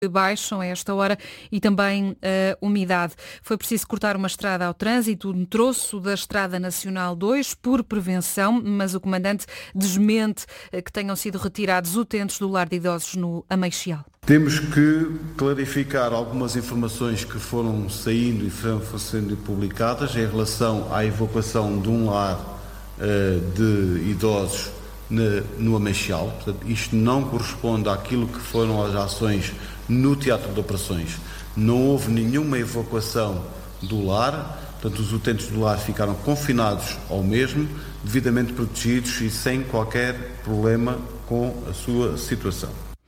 baixam a esta hora e também a umidade. Foi preciso cortar uma estrada ao trânsito, um troço da Estrada Nacional 2, por prevenção, mas o comandante desmente que tenham sido retirados utentes do lar de idosos no Ameixial. Temos que clarificar algumas informações que foram saindo e foram sendo publicadas em relação à evacuação de um lar de idosos no Ameixial. Portanto, isto não corresponde àquilo que foram as ações no Teatro de Operações. Não houve nenhuma evacuação do lar, portanto os utentes do lar ficaram confinados ao mesmo, devidamente protegidos e sem qualquer problema com a sua situação.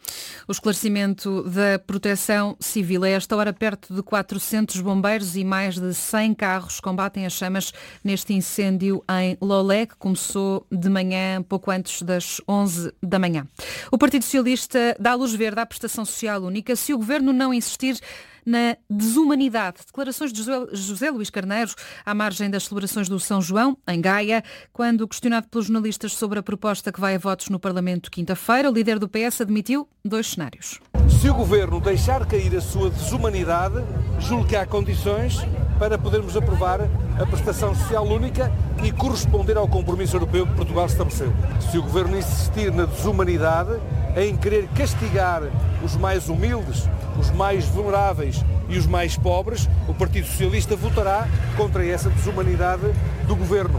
O esclarecimento da Proteção Civil. A esta hora, perto de 400 bombeiros e mais de 100 carros combatem as chamas neste incêndio em Lolé, que começou de manhã, pouco antes das 11 da manhã. O Partido Socialista dá luz verde à prestação social única se o Governo não insistir na desumanidade. Declarações de José Luís Carneiro à margem das celebrações do São João, em Gaia, quando questionado pelos jornalistas sobre a proposta que vai a votos no Parlamento quinta-feira, o líder do PS admitiu 2 cenários. Se o Governo deixar cair a sua desumanidade, julgo que há condições para podermos aprovar a prestação social única e corresponder ao compromisso europeu que Portugal estabeleceu. Se o Governo insistir na desumanidade, em querer castigar os mais humildes, os mais vulneráveis e os mais pobres, o Partido Socialista votará contra essa desumanidade do Governo.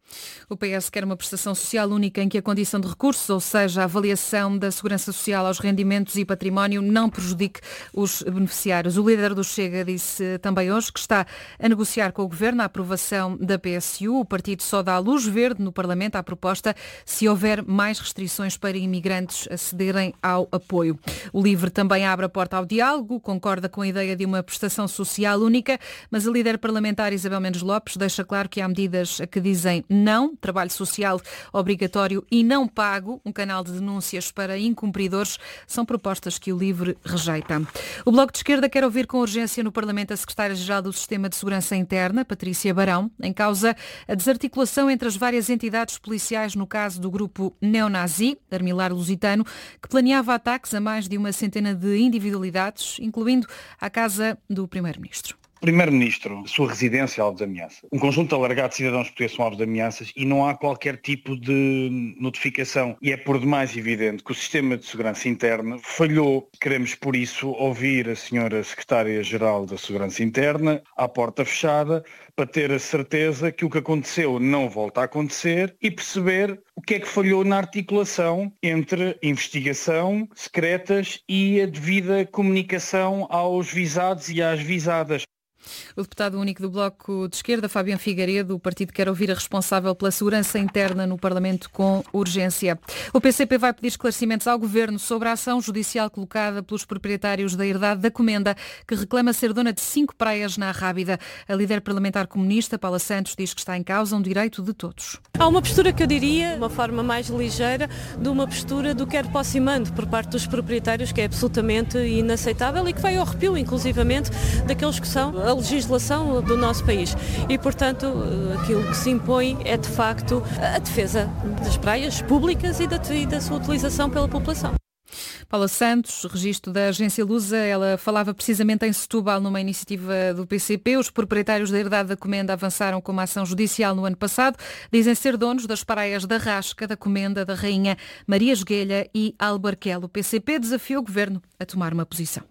O PS quer uma prestação social única em que a condição de recurso, ou seja, a avaliação da segurança social aos rendimentos e património, não prejudique os beneficiários. O líder do Chega disse também hoje que está a negociar com o Governo a aprovação da PSU. O partido só dá luz verde no Parlamento à proposta se houver mais restrições para imigrantes acederem ao apoio. O LIVRE também abre a porta ao diálogo, concorda com a ideia de uma prestação social única, mas a líder parlamentar Isabel Mendes Lopes deixa claro que há medidas que dizem não: trabalho social obrigatório e não pago, um canal de denúncias para incumpridores, são propostas que o LIVRE rejeita. O Bloco de Esquerda quer ouvir com urgência no Parlamento a Secretária-Geral do Sistema de Segurança Interna, Patrícia Barão, em causa a desarticulação entre as várias entidades policiais no caso do grupo neonazi, Armilar Lusitano, que planeava ataques a mais de uma centena de individualidades, incluindo a casa do Primeiro-Ministro. Primeiro-Ministro, sua residência é alvo de ameaça. Um conjunto alargado de cidadãos portugueses são alvos de ameaças e não há qualquer tipo de notificação. E é por demais evidente que o sistema de segurança interna falhou. Queremos, por isso, ouvir a senhora Secretária-Geral da Segurança Interna, à porta fechada, para ter a certeza que o que aconteceu não volta a acontecer e perceber o que é que falhou na articulação entre investigação, secretas e a devida comunicação aos visados e às visadas. O deputado único do Bloco de Esquerda, Fabiano Figueiredo, o partido quer ouvir a responsável pela segurança interna no Parlamento com urgência. O PCP vai pedir esclarecimentos ao Governo sobre a ação judicial colocada pelos proprietários da herdade da Comenda, que reclama ser dona de 5 praias na Arrábida. A líder parlamentar comunista, Paula Santos, diz que está em causa um direito de todos. Há uma postura que eu diria, uma forma mais ligeira, de uma postura do quero posse e mando por parte dos proprietários, que é absolutamente inaceitável e que vai ao arrepio, inclusivamente, daqueles que são a legislação do nosso país. E, portanto, aquilo que se impõe é, de facto, a defesa das praias públicas e da sua utilização pela população. Paula Santos, registro da agência Lusa, ela falava precisamente em Setúbal numa iniciativa do PCP. Os proprietários da herdade da Comenda avançaram com uma ação judicial no ano passado. Dizem ser donos das praias da Rasca, da Comenda, da Rainha, Maria Esguelha e Albarquel. O PCP desafiou o Governo a tomar uma posição.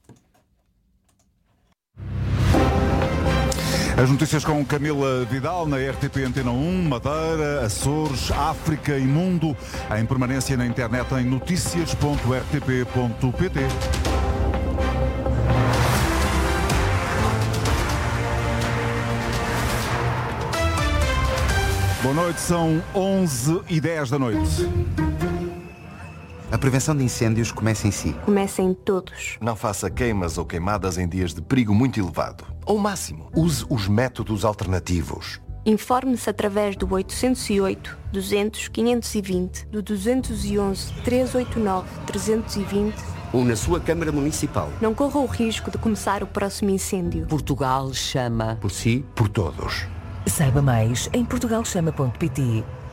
As notícias com Camila Vidal na RTP Antena 1, Madeira, Açores, África e Mundo, em permanência na internet em noticias.rtp.pt. Boa noite, são 11h10 da noite. A prevenção de incêndios começa em si. Começa em todos. Não faça queimas ou queimadas em dias de perigo muito elevado. Ao máximo, use os métodos alternativos. Informe-se através do 808 200 520, do 211 389 320 ou na sua Câmara Municipal. Não corra o risco de começar o próximo incêndio. Portugal chama. Por si, por todos. Saiba mais em portugalchama.pt.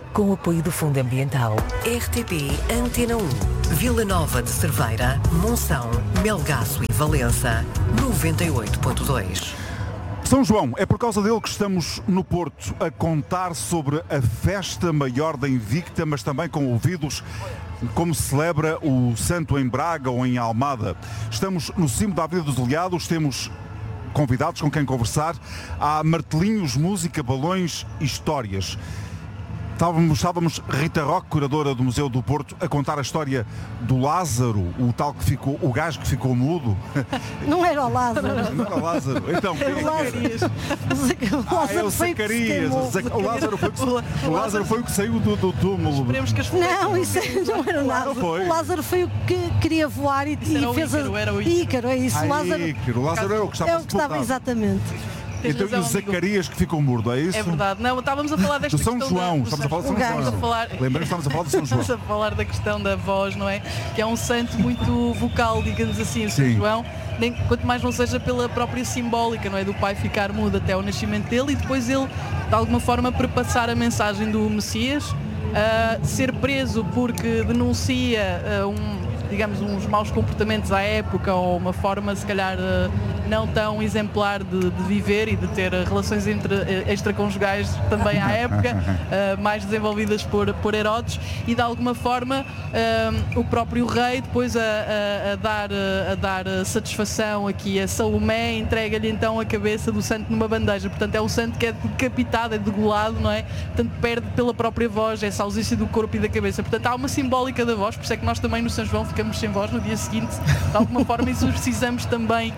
com o apoio do Fundo Ambiental. RTP Antena 1, Vila Nova de Cerveira, Monção, Melgaço e Valença, 98.2. São João, é por causa dele que estamos no Porto a contar sobre a festa maior da Invicta, mas também com ouvidos como se celebra o santo em Braga ou em Almada. Estamos no cimo da Avenida dos Aliados, temos convidados com quem conversar. Há martelinhos, música, balões e histórias. Estávamos Rita Roque, curadora do Museu do Porto, a contar a história do Lázaro, o gajo que ficou mudo. Não era o Lázaro. Não era o Lázaro. Então, era o Zacarias. É o Zacarias. O Lázaro foi o que saiu do túmulo. Não, isso não era nada. O Lázaro foi o que queria voar e fez o Ícaro. É isso. O Lázaro era o que estava sepultado. Exatamente. Então, e o Zacarias que ficou mudo, é isso? É verdade. Não, estávamos a falar desta questão do São João. Estamos a falar de São João. Lembrando que estamos a falar de São João. Estamos a falar da questão da voz, não é? Que é um santo muito vocal, digamos assim, o São João. Quanto mais não seja pela própria simbólica, não é? Do pai ficar mudo até o nascimento dele e depois ele, de alguma forma, perpassar a mensagem do Messias, ser preso porque denuncia digamos, uns maus comportamentos à época ou uma forma, se calhar, não tão exemplar de viver e de ter relações extraconjugais também à época, mais desenvolvidas por Herodes, e de alguma forma o próprio rei depois a dar satisfação aqui a Salomé, entrega-lhe então a cabeça do santo numa bandeja. Portanto, é um santo que é decapitado, é degolado, não é? Portanto, perde pela própria voz essa ausência do corpo e da cabeça. Portanto, há uma simbólica da voz, por isso é que nós também no São João ficamos sem voz no dia seguinte, de alguma forma exorcizamos também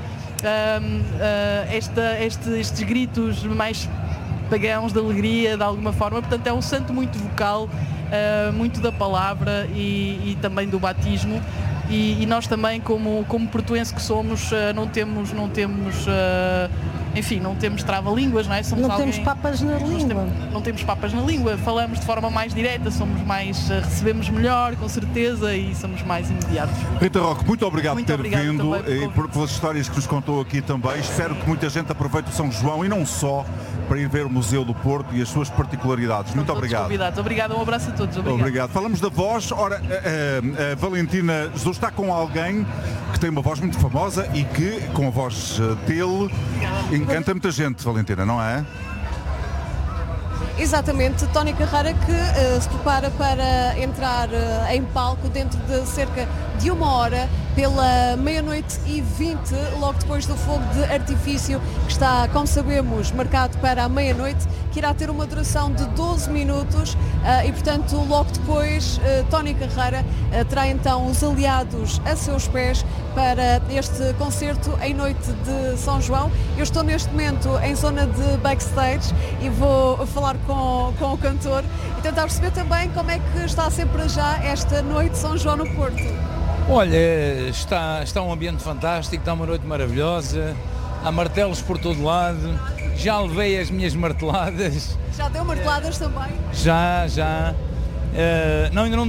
estes gritos mais pagãos de alegria, de alguma forma. Portanto, é um santo muito vocal, muito da palavra e também do batismo, e nós também, como portuense que somos, não temos enfim, não temos trava-línguas, não é? Temos papas na língua. Não temos papas na língua, falamos de forma mais direta, recebemos melhor, com certeza, e somos mais imediatos. Rita Roque, muito obrigado por ter vindo e pelas histórias que nos contou aqui também. Espero que muita gente aproveite o São João e não só para ir ver o Museu do Porto e as suas particularidades. Muito obrigado. Obrigado, um abraço a todos. Obrigado. Falamos da voz. Ora, a Valentina Jesus está com alguém que tem uma voz muito famosa e que, com a voz dele, encanta muita gente, Valentina, não é? Exatamente, Tony Carreira que se prepara para entrar em palco dentro de cerca de 1 hora, pela 00:20, logo depois do fogo de artifício, que está, como sabemos, marcado para a 00:00, que irá ter uma duração de 12 minutos e, portanto, logo depois, Tony Carreira terá então os aliados a seus pés para este concerto em noite de São João. Eu estou neste momento em zona de backstage e vou falar com o cantor e tentar perceber também como é que está a ser para já esta noite de São João no Porto. Olha, está um ambiente fantástico, está uma noite maravilhosa, há martelos por todo lado, já levei as minhas marteladas. Já deu marteladas também? Já. Não, ainda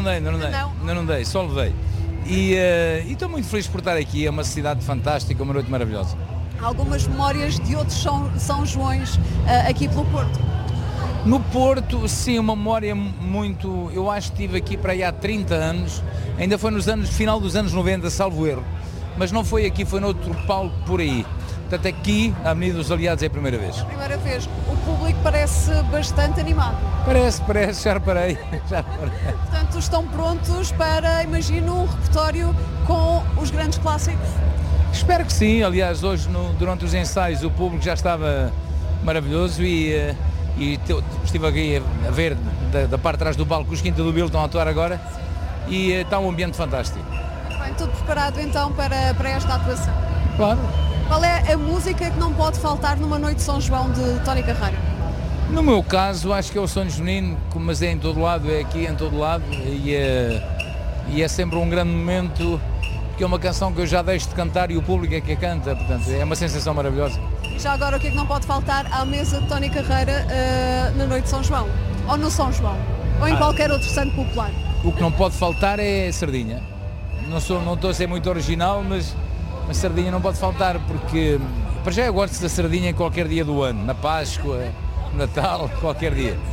não dei, só levei. E estou muito feliz por estar aqui, é uma cidade fantástica, uma noite maravilhosa. Algumas memórias de outros São Joões aqui pelo Porto? No Porto, sim, uma memória muito... Eu acho que estive aqui para aí há 30 anos, ainda foi final dos anos 90, salvo erro, mas não foi aqui, foi noutro palco por aí. Portanto, aqui, a Avenida dos Aliados é a primeira vez. Primeira vez. O público parece bastante animado. Parece, já reparei. Portanto, estão prontos para, imagino, um repertório com os grandes clássicos? Espero que sim. Aliás, hoje, durante os ensaios, o público já estava maravilhoso e estive aqui a ver da parte de trás do palco os Quinta do Bilho estão a atuar agora e está um ambiente fantástico. Bem, tudo preparado então para esta atuação? Claro. Qual é a música que não pode faltar numa noite de São João de Tony Carreira? No meu caso, acho que é o Sonho Junino, mas é em todo lado, é aqui em todo lado e é sempre um grande momento, porque é uma canção que eu já deixo de cantar e o público é que a canta, portanto é uma sensação maravilhosa. Já agora, o que é que não pode faltar à mesa de Tony Carreira na noite de São João? Ou no São João? Ou em qualquer outro santo popular? O que não pode faltar é sardinha. Não estou a ser muito original, mas sardinha não pode faltar, porque para já eu gosto da sardinha em qualquer dia do ano, na Páscoa, no Natal, qualquer dia.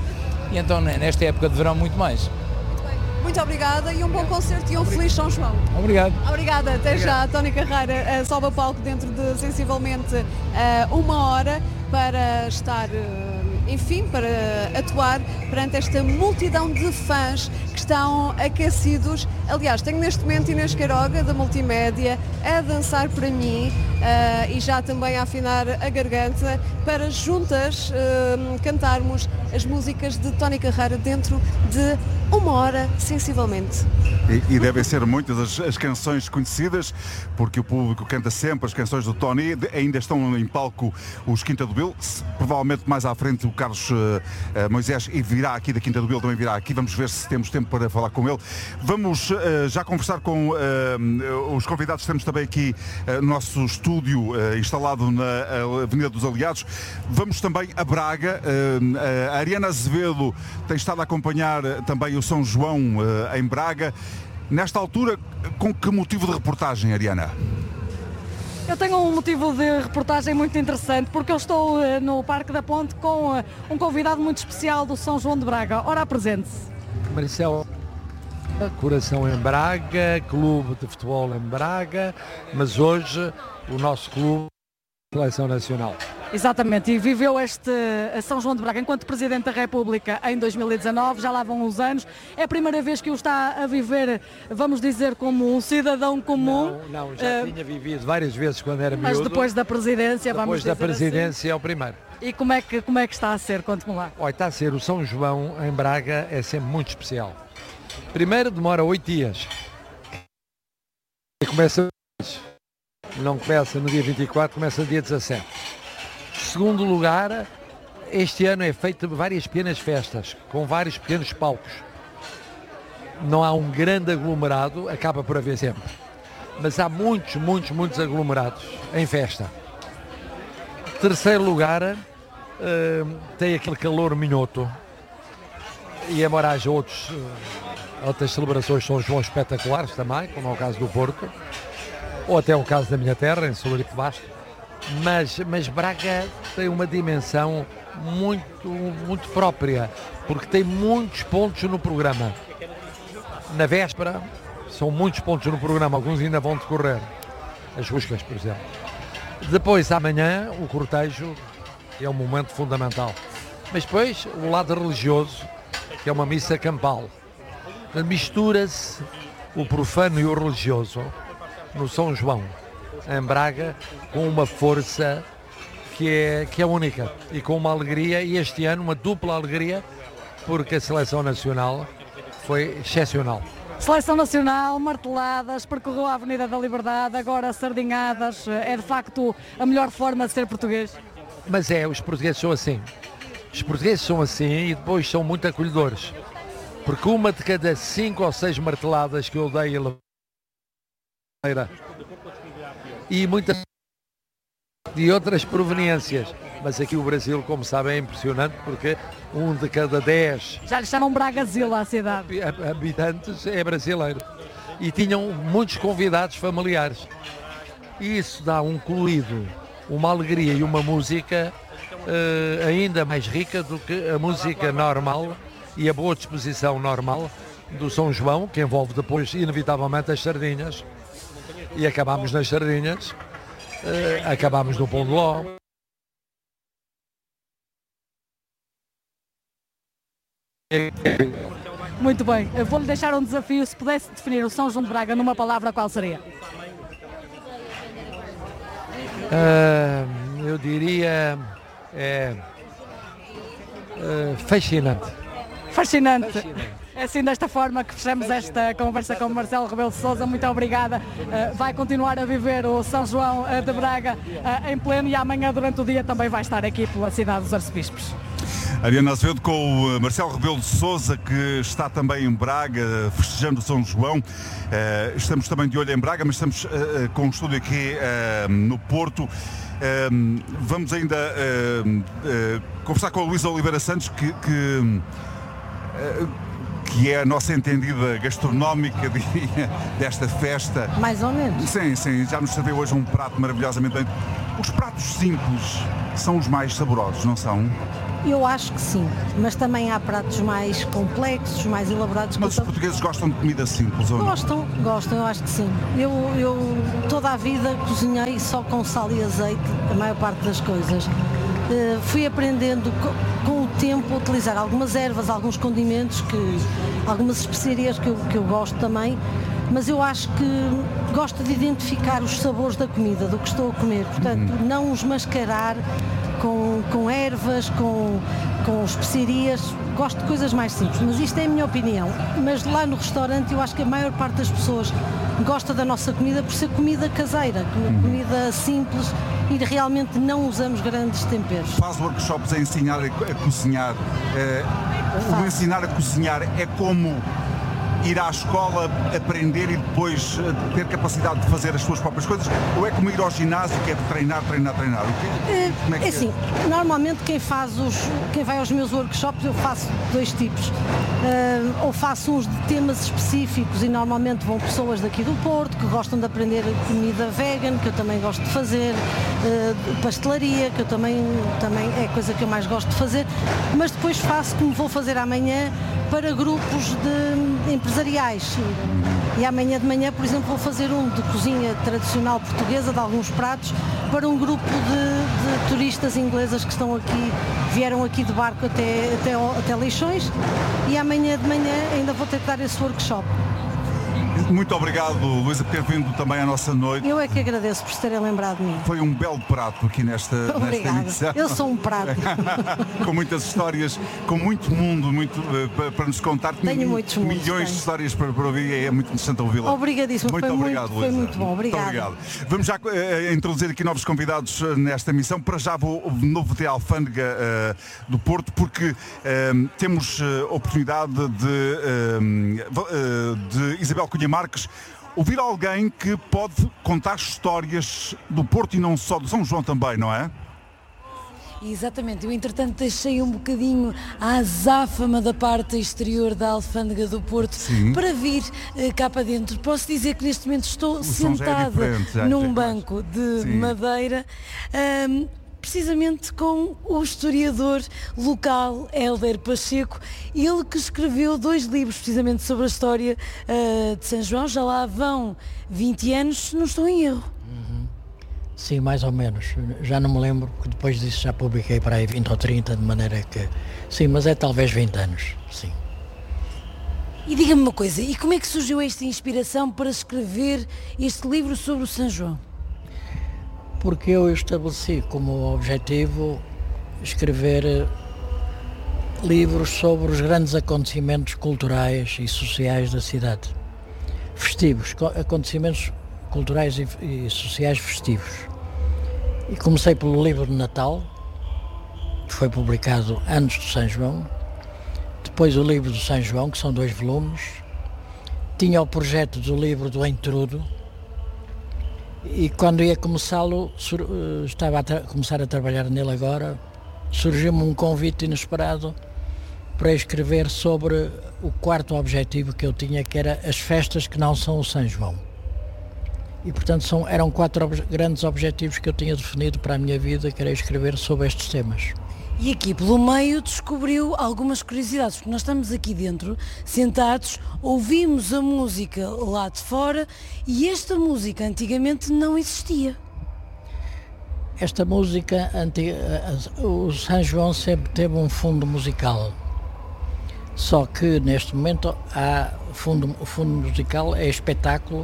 e então nesta época de verão muito mais. Muito obrigada e um bom concerto e um feliz São João. Obrigado. Obrigada, até já. Tony Carreira sobe ao palco dentro de sensivelmente 1 hora para estar, enfim, para atuar perante esta multidão de fãs que estão aquecidos. Aliás, tenho neste momento Inês Queiroga, da Multimédia, a dançar para mim e já também a afinar a garganta para juntas cantarmos as músicas de Tony Carreira dentro de 1 hora, sensivelmente. E devem ser muitas as canções conhecidas, porque o público canta sempre as canções do Tony. Ainda estão em palco os Quinta do Bill, provavelmente mais à frente o Carlos Moisés, e virá aqui da Quinta do Bill, também virá aqui. Vamos ver se temos tempo para falar com ele. Vamos já conversar com os convidados. Temos também aqui no nosso estúdio instalado na Avenida dos Aliados. Vamos também a Braga. A Ariana Azevedo tem estado a acompanhar também o São João em Braga. Nesta altura, com que motivo de reportagem, Ariana? Eu tenho um motivo de reportagem muito interessante, porque eu estou no Parque da Ponte com um convidado muito especial do São João de Braga. Ora, apresente-se. Marcelo, Coração em Braga, Clube de Futebol em Braga, mas hoje o nosso clube, Seleção Nacional. Exatamente, e viveu este São João de Braga enquanto Presidente da República em 2019, já lá vão uns anos. É a primeira vez que o está a viver, vamos dizer, como um cidadão comum. Não, já tinha vivido várias vezes quando era miúdo. Mas depois da presidência, vamos dizer Depois da presidência assim. É o primeiro. E como é que está a ser? Conte-me lá. Olha, está a ser, o São João em Braga é sempre muito especial. Primeiro demora 8 dias. E começa hoje. Não começa no dia 24, começa no dia 17. Segundo lugar, este ano é feito várias pequenas festas, com vários pequenos palcos. Não há um grande aglomerado, acaba por haver sempre. Mas há muitos aglomerados em festa. Terceiro lugar, tem aquele calor minhoto. E embora haja outras celebrações de São João espetaculares também, como é o caso do Porto, ou até o caso da minha terra, em Solurico Basto, mas Braga tem uma dimensão muito própria, porque tem muitos pontos no programa. Na véspera, são muitos pontos no programa, alguns ainda vão decorrer. As Ruscas, por exemplo. Depois, amanhã, o cortejo é um momento fundamental. Mas depois, o lado religioso, que é uma missa campal. Mistura-se o profano e o religioso no São João, em Braga, com uma força que é única e com uma alegria, e este ano uma dupla alegria, porque a Seleção Nacional foi excepcional. Seleção Nacional, marteladas, percorreu a Avenida da Liberdade, agora sardinhadas, é de facto a melhor forma de ser português? Mas os portugueses são assim. Os portugueses são assim e depois são muito acolhedores, porque uma de cada 5 ou 6 marteladas que eu dei e muitas de outras proveniências, mas aqui o Brasil, como sabem, é impressionante, porque 1 de cada 10 já lhe chamam Bragazila a cidade, habitantes é brasileiro, e tinham muitos convidados familiares, e isso dá um colorido, uma alegria e uma música ainda mais rica do que a música normal e a boa disposição normal do São João, que envolve depois inevitavelmente as sardinhas. E acabámos nas sardinhas, acabámos no pão de ló. Muito bem, eu vou-lhe deixar um desafio. Se pudesse definir o São João de Braga numa palavra, qual seria? Eu diria fascinante. Fascinante. É assim, desta forma que fechamos esta conversa com o Marcelo Rebelo de Sousa. Muito obrigada. Vai continuar a viver o São João de Braga em pleno, e amanhã durante o dia também vai estar aqui pela cidade dos Arcebispos. Ariana Azevedo com o Marcelo Rebelo de Sousa, que está também em Braga festejando o São João. Estamos também de olho em Braga, mas estamos com um estúdio aqui no Porto. Vamos ainda conversar com a Luísa Oliveira Santos, que é a nossa entendida gastronómica desta festa. Mais ou menos. Sim, já nos serviu hoje um prato maravilhosamente bem. Os pratos simples são os mais saborosos, não são? Eu acho que sim, mas também há pratos mais complexos, mais elaborados. Mas os portugueses gostam de comida simples, ou não? Gostam, eu acho que sim. Eu toda a vida cozinhei só com sal e azeite, a maior parte das coisas. Fui aprendendo com o tempo a utilizar algumas ervas, alguns condimentos, algumas especiarias que eu gosto também, mas eu acho que gosto de identificar os sabores da comida, do que estou a comer, portanto não os mascarar com ervas, com especiarias, gosto de coisas mais simples, mas isto é a minha opinião. Mas lá no restaurante eu acho que a maior parte das pessoas gosta da nossa comida por ser comida caseira, comida simples, e realmente não usamos grandes temperos. Faz workshops a ensinar a cozinhar. O ensinar a cozinhar é como ir à escola, aprender e depois ter capacidade de fazer as suas próprias coisas, ou é como ir ao ginásio, que é treinar? Como é que assim, normalmente quem vai aos meus workshops, eu faço dois tipos. Ou faço uns de temas específicos, e normalmente vão pessoas daqui do Porto que gostam de aprender comida vegan, que eu também gosto de fazer, pastelaria, que eu também é coisa que eu mais gosto de fazer, mas depois faço, como vou fazer amanhã, para grupos de empresariais. E amanhã de manhã, por exemplo, vou fazer um de cozinha tradicional portuguesa, de alguns pratos, para um grupo de turistas inglesas que vieram aqui de barco até Leixões, e amanhã de manhã ainda vou ter que dar esse workshop. Muito obrigado, Luísa, por ter vindo também à nossa noite. Eu é que agradeço por se terem lembrado de mim. Foi um belo prato aqui nesta emissão. Eu sou um prato. Com muitas histórias, com muito mundo, para nos contar. Tenho muitos milhões de histórias para ouvir, é muito interessante ouvi-la. Obrigadíssimo, muito obrigado, Luísa. Foi muito bom, obrigado. Muito obrigado. Vamos já introduzir aqui novos convidados nesta emissão. Para já vou de novo até à Alfândega do Porto, porque temos oportunidade de Isabel Cunha Marques ouvir alguém que pode contar histórias do Porto e não só, do São João também, não é? Exatamente, eu entretanto deixei um bocadinho a azáfama da parte exterior da Alfândega do Porto. Sim. Para vir cá para dentro. Posso dizer que neste momento estou sentada num banco de madeira, precisamente com o historiador local Hélder Pacheco, ele que escreveu 2 livros precisamente sobre a história de São João. Já lá vão 20 anos, se não estou em erro. Sim, mais ou menos. Já não me lembro, porque depois disso já publiquei para aí 20 ou 30, de maneira que... Sim, mas é talvez 20 anos, sim. E diga-me uma coisa, e como é que surgiu esta inspiração para escrever este livro sobre o São João? Porque eu estabeleci como objetivo escrever livros sobre os grandes acontecimentos culturais e sociais da cidade. Festivos, acontecimentos culturais e sociais festivos. E comecei pelo livro de Natal, que foi publicado antes do São João. Depois o livro do São João, que são 2 volumes. Tinha o projeto do livro do Entrudo. E quando ia começá-lo, estava a começar a trabalhar nele agora, surgiu-me um convite inesperado para escrever sobre o 4º objetivo que eu tinha, que era as festas que não são o São João. E portanto eram 4 grandes objetivos que eu tinha definido para a minha vida, que era escrever sobre estes temas. E aqui pelo meio descobriu algumas curiosidades, porque nós estamos aqui dentro, sentados, ouvimos a música lá de fora, e esta música antigamente não existia. Esta música, o São João sempre teve um fundo musical, só que neste momento o fundo musical é espetáculo,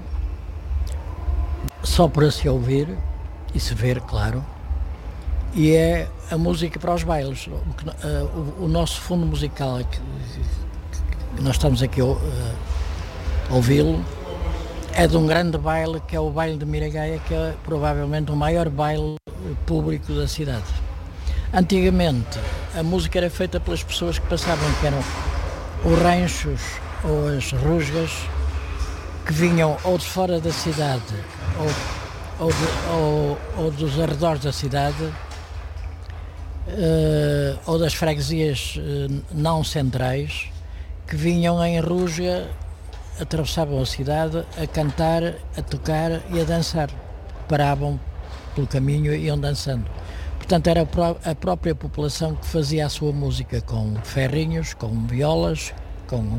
só para se ouvir e se ver, claro, e é a música para os bailes. O nosso fundo musical, que nós estamos aqui a ouvi-lo, é de um grande baile, que é o baile de Miragaia, que é provavelmente o maior baile público da cidade. Antigamente a música era feita pelas pessoas que passavam, que eram os ranchos ou as rusgas, que vinham ou de fora da cidade ou dos arredores da cidade, ou das freguesias não centrais, que vinham em rusga, atravessavam a cidade a cantar, a tocar e a dançar. Paravam pelo caminho e iam dançando. portanto era a própria população que fazia a sua música com ferrinhos, com violas, com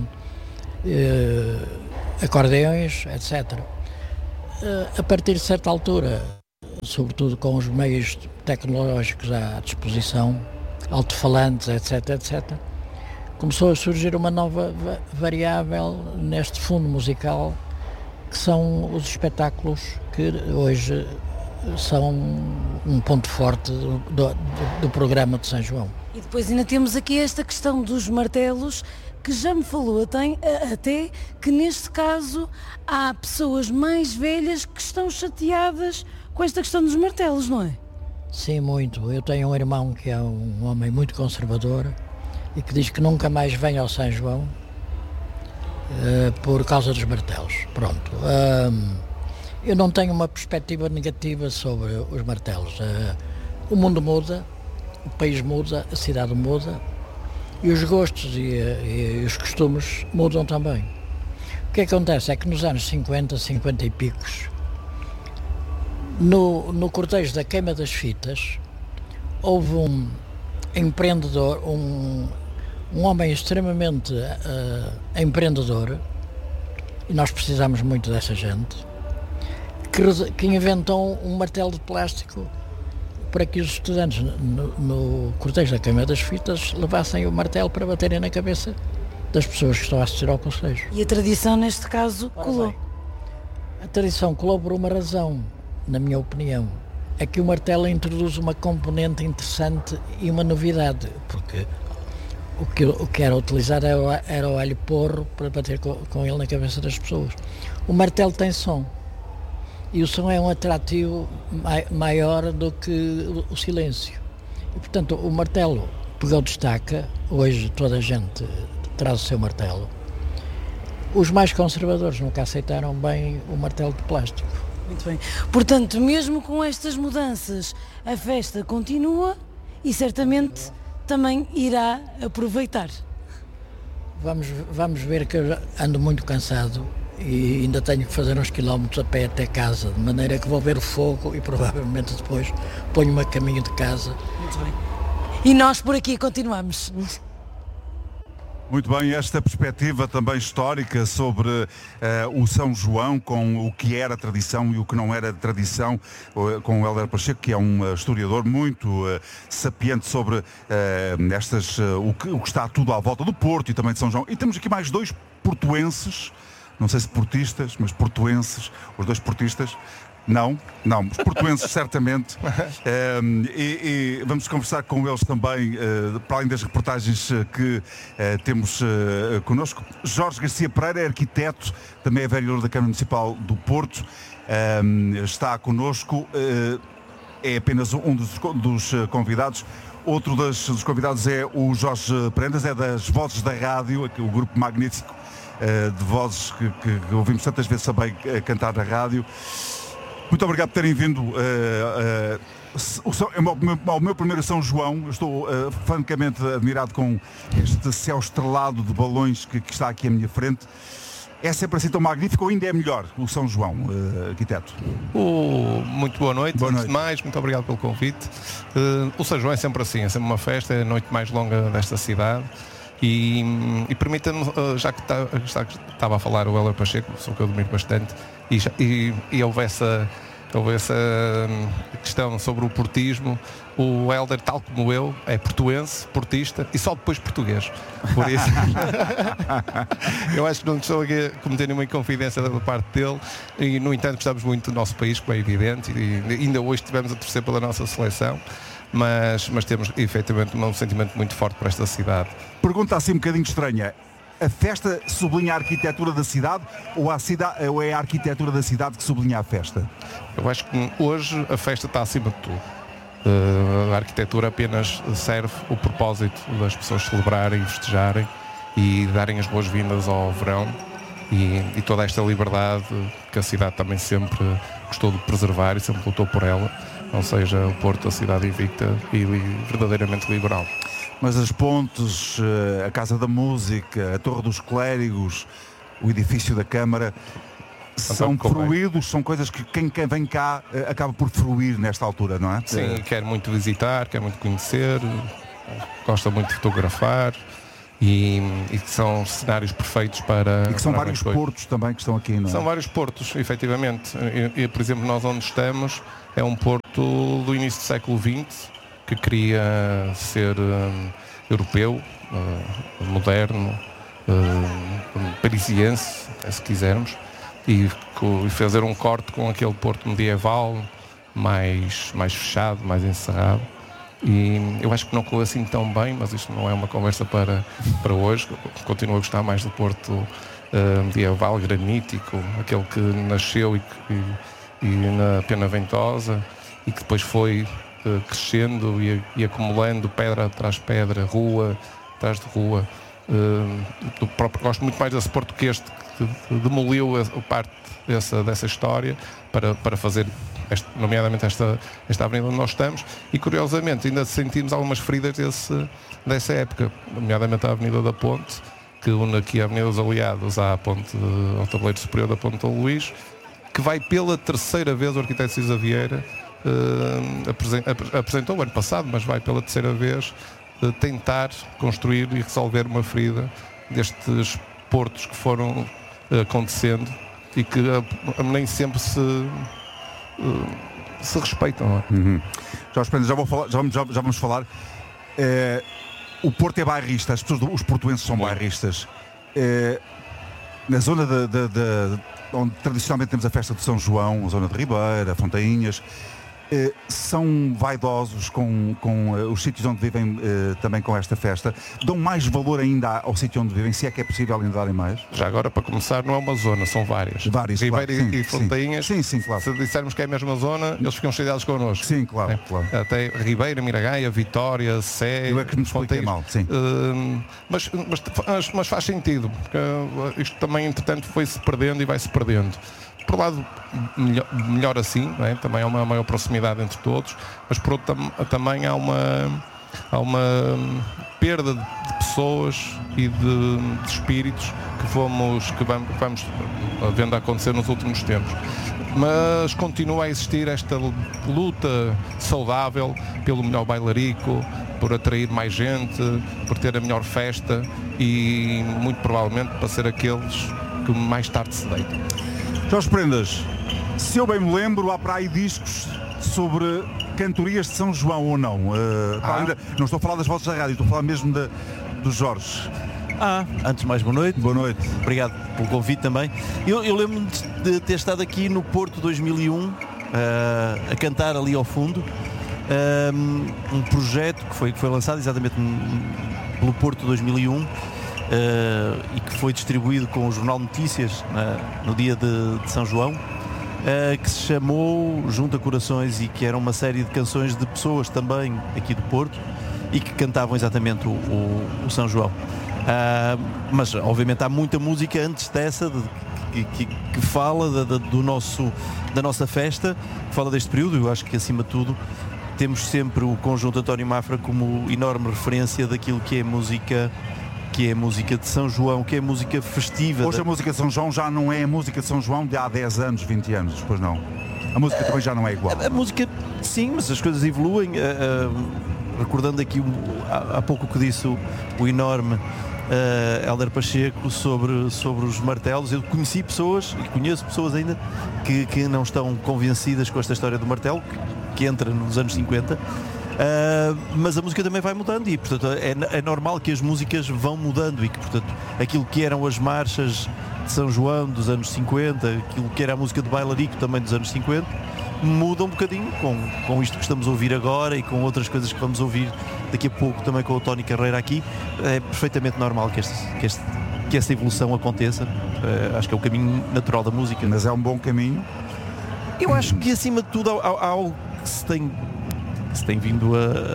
acordeões, etc. A partir de certa altura, sobretudo com os meios tecnológicos à disposição, alto-falantes, etc., começou a surgir uma nova variável neste fundo musical, que são os espetáculos que hoje são um ponto forte do programa de São João. E depois ainda temos aqui esta questão dos martelos, que já me falou até que neste caso há pessoas mais velhas que estão chateadas com esta questão dos martelos, não é? Sim, muito. Eu tenho um irmão que é um homem muito conservador e que diz que nunca mais vem ao São João por causa dos martelos. Pronto. Eu não tenho uma perspectiva negativa sobre os martelos. O mundo muda, o país muda, a cidade muda e os gostos e os costumes mudam também. O que acontece é que nos anos 50 e picos, no cortejo da queima das fitas, houve um empreendedor, um homem extremamente empreendedor, e nós precisamos muito dessa gente, que inventou um martelo de plástico para que os estudantes no cortejo da queima das fitas levassem o martelo para baterem na cabeça das pessoas que estão a assistir ao cortejo. E a tradição neste caso colou? A tradição colou por uma razão, na minha opinião, é que o martelo introduz uma componente interessante e uma novidade, porque o que era utilizado era o alho porro para bater com ele na cabeça das pessoas. O martelo tem som, e o som é um atrativo maior do que o silêncio. E, portanto, o martelo pegou destaca, hoje toda a gente traz o seu martelo. Os mais conservadores nunca aceitaram bem o martelo de plástico. Muito bem. Portanto, mesmo com estas mudanças, a festa continua e certamente também irá aproveitar. Vamos ver, que eu ando muito cansado e ainda tenho que fazer uns quilómetros a pé até casa, de maneira que vou ver o fogo e provavelmente depois ponho-me a caminho de casa. Muito bem. E nós por aqui continuamos. Muito bem, esta perspectiva também histórica sobre o São João, com o que era tradição e o que não era tradição, com o Hélder Pacheco, que é um historiador muito sapiente sobre o que está tudo à volta do Porto e também de São João. E temos aqui mais dois portuenses, não sei se portistas, mas portuenses, os dois portistas. Não, os portuenses certamente, e vamos conversar com eles também, para além das reportagens que temos connosco. Jorge Garcia Pereira é arquiteto, também é vereador da Câmara Municipal do Porto, está connosco, é apenas um dos convidados. Outro dos convidados é o Jorge Prendas, é das Vozes da Rádio, aqui, o grupo magnífico de vozes que ouvimos tantas vezes também cantar na rádio. Muito obrigado por terem vindo ao meu primeiro São João. Eu estou francamente admirado com este céu estrelado de balões que está aqui à minha frente. É sempre assim tão magnífico ou ainda é melhor o São João, arquiteto? Muito boa noite. Antes de mais, muito obrigado pelo convite. O São João é sempre assim, é sempre uma festa, é a noite mais longa desta cidade. E permita-me, já que estava a falar o Hélder Pacheco, sou que eu admiro bastante, e houve essa questão sobre o portismo. O Hélder, tal como eu, é portuense, portista e só depois português. Por isso, eu acho que não estou aqui a cometer nenhuma inconfidência da parte dele, e no entanto gostamos muito do nosso país, como é evidente, e ainda hoje estivemos a torcer pela nossa seleção. Mas temos efetivamente um sentimento muito forte para esta cidade. Pergunta assim um bocadinho estranha: a festa sublinha a arquitetura da cidade ou é a arquitetura da cidade que sublinha a festa? Eu acho que hoje a festa está acima de tudo. A arquitetura apenas serve o propósito das pessoas celebrarem, festejarem e darem as boas-vindas ao verão e toda esta liberdade que a cidade também sempre gostou de preservar e sempre lutou por ela. Ou seja, o Porto, a cidade invicta e verdadeiramente liberal. Mas as pontes, a Casa da Música, a Torre dos Clérigos, o edifício da Câmara, São fruídos, são coisas que quem vem cá acaba por fruir nesta altura, não é? Sim, quer muito visitar, quer muito conhecer, gosta muito de fotografar e são cenários perfeitos para... E que são vários portos também que estão aqui, não é? São vários portos, efetivamente. E, por exemplo, nós onde estamos é um porto do início do século XX que queria ser europeu, moderno, parisiense, se quisermos, e fazer um corte com aquele porto medieval mais fechado, mais encerrado. E eu acho que não correu assim tão bem, mas isto não é uma conversa para hoje. Continuo a gostar mais do porto medieval, granítico, aquele que nasceu e na Pena Ventosa e que depois foi crescendo e acumulando pedra atrás de pedra, rua atrás de rua. Gosto muito mais desse porto que este, que demoliu parte dessa história para fazer nomeadamente esta avenida onde nós estamos, e curiosamente ainda sentimos algumas feridas dessa época, nomeadamente a Avenida da Ponte, que une aqui a Avenida dos Aliados ao tabuleiro superior da Ponte do Luís, que vai pela terceira vez, o arquiteto Cisa Vieira apresentou o ano passado, mas vai pela terceira vez tentar construir e resolver uma ferida destes portos que foram acontecendo e que nem sempre se respeitam. Já vamos falar. O Porto é bairrista, os portuenses são bairristas. Na zona onde tradicionalmente temos a festa de São João, a zona de Ribeira, Fontainhas, são vaidosos com os sítios onde vivem também com esta festa. Dão mais valor ainda ao sítio onde vivem, se é que é possível ainda darem mais? Já agora, para começar, não é uma zona, são várias. Ribeira claro, e Fontainhas. Sim, claro. Se dissermos que é a mesma zona, eles ficam chateados connosco. Sim, claro. Até Ribeira, Miragaia, Vitória, Sé... Eu é que me expliquei mal, sim. Mas faz sentido, porque isto também, entretanto, foi-se perdendo e vai-se perdendo. Por lado, melhor assim, não é? Também há uma maior proximidade entre todos, mas por outro também há uma perda de pessoas e de espíritos que vamos vendo acontecer nos últimos tempos. Mas continua a existir esta luta saudável pelo melhor bailarico, por atrair mais gente, por ter a melhor festa e muito provavelmente para ser aqueles que mais tarde se deitam. Jorge Prendas, se eu bem me lembro, há para aí discos sobre cantorias de São João ou não? Ainda não estou a falar das vozes da rádio, estou a falar mesmo do Jorge. Antes de mais, boa noite. Boa noite. Obrigado pelo convite também. Eu lembro-me de ter estado aqui no Porto 2001, a cantar ali ao fundo, um projeto que foi lançado exatamente pelo Porto 2001, e que foi distribuído com o Jornal Notícias no dia de São João, que se chamou Junta Corações, e que era uma série de canções de pessoas também aqui do Porto e que cantavam exatamente o São João. Mas obviamente há muita música antes dessa que fala da nossa festa, que fala deste período. Eu acho que acima de tudo temos sempre o conjunto António Mafra como enorme referência daquilo que é música de São João, que é música festiva. Hoje a música de São João já não é a música de São João de há 10 anos, 20 anos, pois não? A música também já não é igual. A música, sim, mas as coisas evoluem. Recordando aqui há pouco o que disse o enorme Hélder Pacheco sobre os martelos, eu conheci pessoas, e conheço pessoas ainda, que não estão convencidas com esta história do martelo, que entra nos anos 50. Mas a música também vai mudando e, portanto, é normal que as músicas vão mudando e que, portanto, aquilo que eram as marchas de São João dos anos 50, aquilo que era a música de bailarico também dos anos 50, muda um bocadinho com isto que estamos a ouvir agora e com outras coisas que vamos ouvir daqui a pouco também com o Tony Carreira aqui. É perfeitamente normal que esta evolução aconteça. Acho que é o caminho natural da música. Mas é um bom caminho? Eu acho que, acima de tudo, há algo que se tem vindo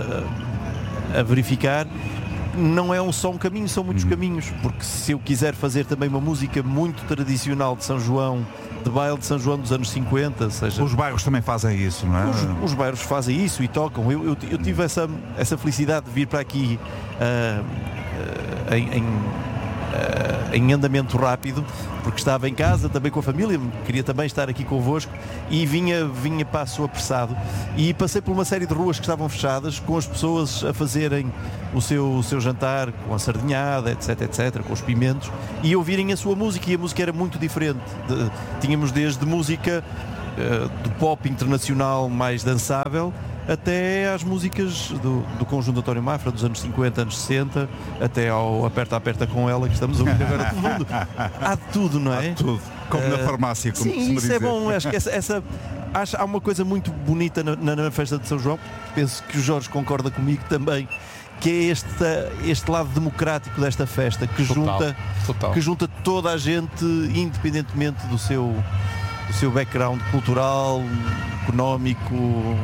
a verificar. Não é só um caminho, são muitos caminhos, porque se eu quiser fazer também uma música muito tradicional de São João, de baile de São João dos anos 50, seja... Os bairros também fazem isso, não é? Os bairros fazem isso e tocam. Eu tive essa felicidade de vir para aqui em andamento rápido, porque estava em casa também com a família, queria também estar aqui convosco e vinha passo apressado e passei por uma série de ruas que estavam fechadas, com as pessoas a fazerem o seu jantar com a sardinhada, etc, com os pimentos, e ouvirem a sua música, e a música era muito diferente. Tínhamos desde música do pop internacional mais dançável até às músicas do conjunto António Mafra dos anos 50, anos 60, até ao Aperta Aperta com ela, que estamos a ouvir agora todo mundo. Há de tudo, não é? Há de tudo, como na farmácia, como sim, isso dizer. É bom, acho que há uma coisa muito bonita na festa de São João, penso que o Jorge concorda comigo também, que é este lado democrático desta festa, que junta toda a gente, independentemente do seu background cultural, económico,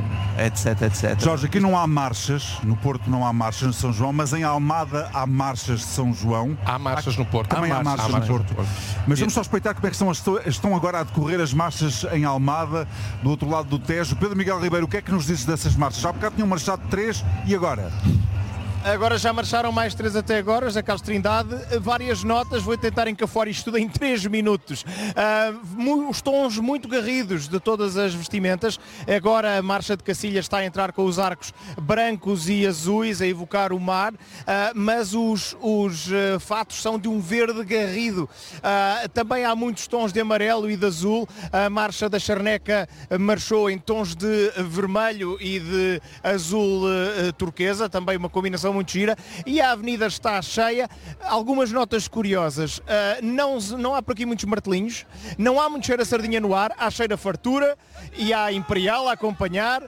etc. Jorge, aqui não há marchas, no Porto não há marchas de São João, mas em Almada há marchas de São João. Há marchas no Porto. Também há marchas no Porto. Mas vamos só espreitar como é que estão agora a decorrer as marchas em Almada, do outro lado do Tejo. Pedro Miguel Ribeiro, o que é que nos dizes dessas marchas? Já há bocado tinham marchado 3 e agora? Agora já marcharam mais 3 até agora, José Carlos Trindade, várias notas, vou tentar encafuar isto tudo em 3 minutos. Os tons muito garridos de todas as vestimentas. Agora a Marcha de Cacilhas está a entrar com os arcos brancos e azuis, a evocar o mar, mas os fatos são de um verde garrido. Também há muitos tons de amarelo e de azul. A Marcha da Charneca marchou em tons de vermelho e de azul turquesa, também uma combinação muito gira, e a avenida está cheia. Algumas notas curiosas, não há por aqui muitos martelinhos, não há muito cheiro a sardinha no ar, há cheiro a fartura e há Imperial a acompanhar.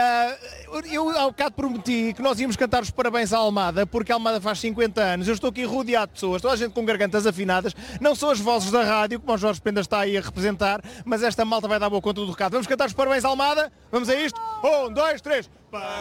Eu há bocado prometi que nós íamos cantar os parabéns à Almada, porque a Almada faz 50 anos, eu estou aqui rodeado de pessoas, toda a gente com gargantas afinadas, não são as vozes da rádio, como o Jorge Penda está aí a representar, mas esta malta vai dar boa conta do recado. Vamos cantar os parabéns à Almada? Vamos a isto? 1, 2, 3...